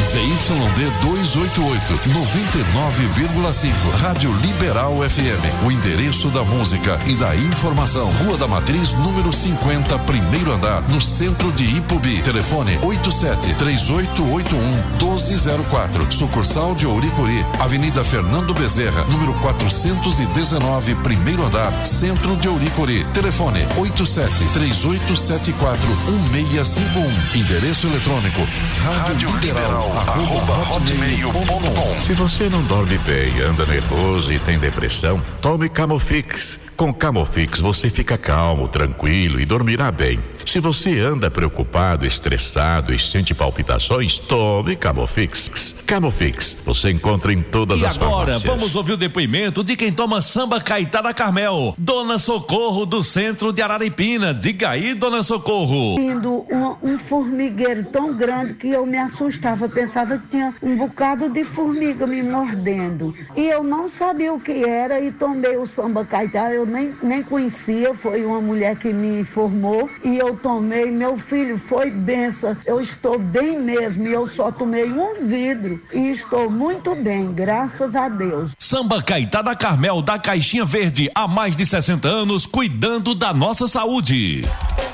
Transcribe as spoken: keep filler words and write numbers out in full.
Z Y D duzentos e oitenta e oito, noventa e nove vírgula cinco. Rádio Liberal F M. O endereço da música e da informação. Rua da Matriz, número cinquenta, primeiro andar, no centro de Ipubi. Telefone oito sete três oito oito um doze zero quatro. Sucursal de Ouricuri, Avenida Fernando Bezerra, número quatrocentos e dezenove, primeiro andar, centro de Ouricuri. Telefone oito sete três oito sete quatro um seis cinco um. Endereço eletrônico rádio liberal arroba hotmail ponto com. Se você não dorme bem, anda nervoso e tem depressão, tome Camofix. Com Camofix você fica calmo, tranquilo e dormirá bem. Se você anda preocupado, estressado e sente palpitações, tome Camofix. Camofix, você encontra em todas e as agora, farmácias. vamos ouvir o depoimento de quem toma samba Caetá da Carmel, Dona Socorro do centro de Araripina. Diga aí, Dona Socorro. Indo um, um formigueiro tão grande que eu me assustava, pensava que tinha um bocado de formiga me mordendo. E eu não sabia o que era e tomei o samba Caetá, eu nem, nem conhecia, foi uma mulher que me informou e eu tomei, meu filho, foi benção, eu estou bem mesmo e eu só tomei um vidro e estou muito bem, graças a Deus. Samba Caetá da Carmel, da Caixinha Verde, há mais de sessenta anos, cuidando da nossa saúde.